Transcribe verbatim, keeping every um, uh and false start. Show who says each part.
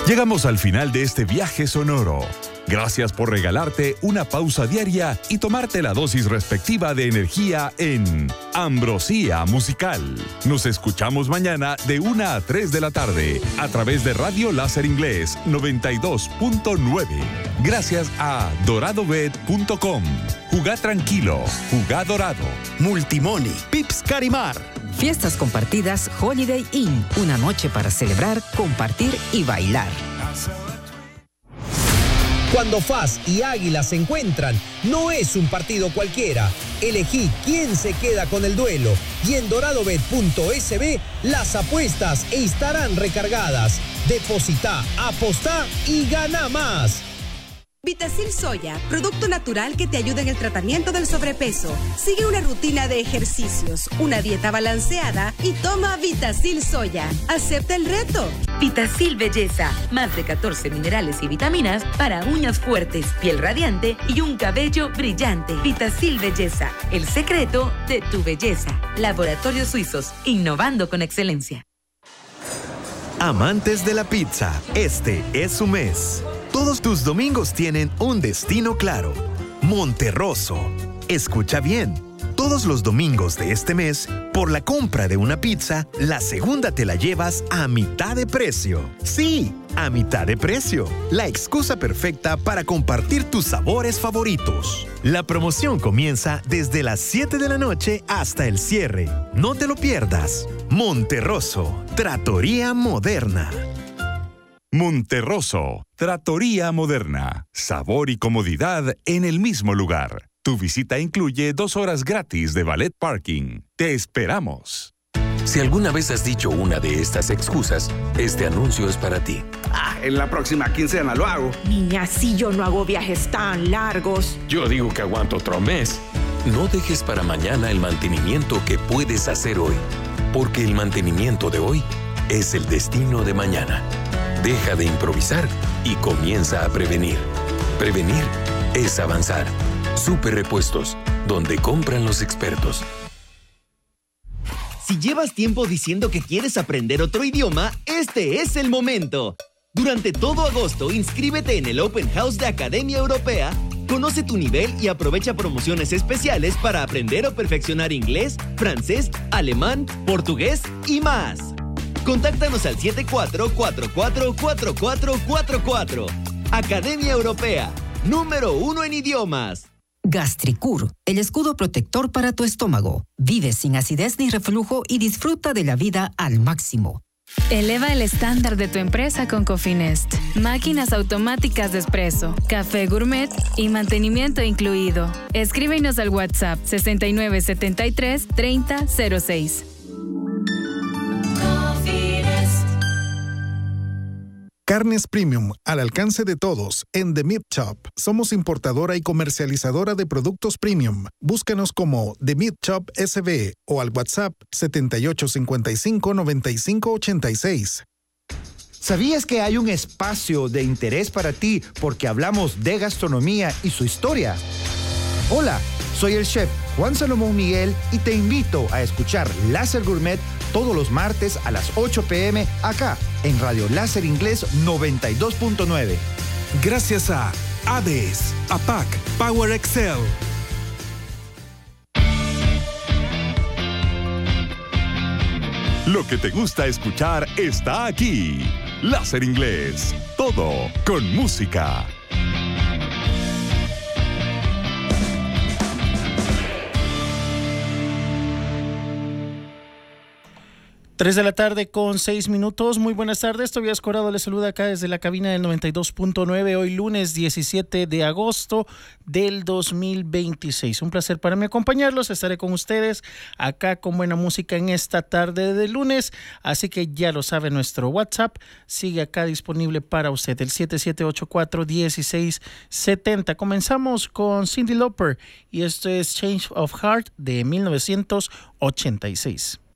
Speaker 1: Llegamos al final de este viaje sonoro. Gracias por regalarte una pausa diaria y tomarte la dosis respectiva de energía en Ambrosía Musical. Nos escuchamos mañana de una a tres de la tarde a través de Radio Láser Inglés noventa y dos punto nueve. Gracias a doradobet punto com. Jugá tranquilo, jugá dorado.
Speaker 2: Multimoney, Pips Carimar.
Speaker 3: Fiestas compartidas Holiday Inn. Una noche para celebrar, compartir y bailar.
Speaker 4: Cuando F A S y Águila se encuentran, no es un partido cualquiera. Elegí quién se queda con el duelo y en doradobet punto es be las apuestas estarán recargadas. Deposita, apostá y gana más.
Speaker 5: Vitacil Soya, producto natural que te ayuda en el tratamiento del sobrepeso. Sigue una rutina de ejercicios, una dieta balanceada y toma Vitacil Soya. Acepta el reto.
Speaker 6: Vitacil Belleza, más de catorce minerales y vitaminas para uñas fuertes, piel radiante y un cabello brillante. Vitacil Belleza, el secreto de tu belleza. Laboratorios Suizos, innovando con excelencia.
Speaker 2: Amantes de la pizza, este es su mes. Todos tus domingos tienen un destino claro. Monterroso. Escucha bien. Todos los domingos de este mes, por la compra de una pizza, la segunda te la llevas a mitad de precio. Sí, a mitad de precio. La excusa perfecta para compartir tus sabores favoritos. La promoción comienza desde las siete de la noche hasta el cierre. No te lo pierdas. Monterroso. Trattoria Moderna.
Speaker 1: Monterroso, Trattoria Moderna. Sabor y comodidad en el mismo lugar. Tu visita incluye dos horas gratis de valet parking. Te esperamos.
Speaker 7: Si alguna vez has dicho una de estas excusas, este anuncio es para ti.
Speaker 8: Ah, en la próxima quincena lo hago.
Speaker 9: Niña, si yo no hago viajes tan largos.
Speaker 7: Yo digo que aguanto otro mes. No dejes para mañana el mantenimiento que puedes hacer hoy, porque el mantenimiento de hoy es el destino de mañana. Deja de improvisar y comienza a prevenir. Prevenir es avanzar. Super Repuestos, donde compran los expertos.
Speaker 10: Si llevas tiempo diciendo que quieres aprender otro idioma, este es el momento. Durante todo agosto, inscríbete en el Open House de Academia Europea, conoce tu nivel y aprovecha promociones especiales para aprender o perfeccionar inglés, francés, alemán, portugués y más. Contáctanos al siete cuatro cuatro cuatro cuatro cuatro cuatro cuatro. Academia Europea, número uno en idiomas.
Speaker 3: Gastricur, el escudo protector para tu estómago. Vive sin acidez ni reflujo y disfruta de la vida al máximo.
Speaker 11: Eleva el estándar de tu empresa con Cofinest. Máquinas automáticas de espresso, café gourmet y mantenimiento incluido. Escríbenos al WhatsApp sesenta y nueve setenta y tres treinta cero seis.
Speaker 12: Carnes Premium, al alcance de todos, en The Meat Shop. Somos importadora y comercializadora de productos premium. Búscanos como The Meat Shop S B o al WhatsApp setenta y ocho cincuenta y cinco noventa y cinco ochenta y seis.
Speaker 13: ¿Sabías que hay un espacio de interés para ti porque hablamos de gastronomía y su historia? Hola, soy el chef Juan Salomón Miguel y te invito a escuchar Láser Gourmet todos los martes a las ocho pe eme acá en Radio Láser Inglés noventa y dos punto nueve.
Speaker 14: Gracias a A D E S, A P A C, Power Excel.
Speaker 1: Lo que te gusta escuchar está aquí. Láser Inglés, todo con música.
Speaker 15: tres de la tarde con seis minutos. Muy buenas tardes. Tobias Corrado les saluda acá desde la cabina del noventa y dos punto nueve. Hoy lunes diecisiete de agosto del dos mil veintiséis. Un placer para mí acompañarlos. Estaré con ustedes acá con buena música en esta tarde de lunes. Así que ya lo sabe, nuestro WhatsApp sigue acá disponible para usted. El siete siete ocho cuatro uno seis siete cero. Comenzamos con Cyndi Lauper y esto es Change of Heart de mil novecientos ochenta y seis.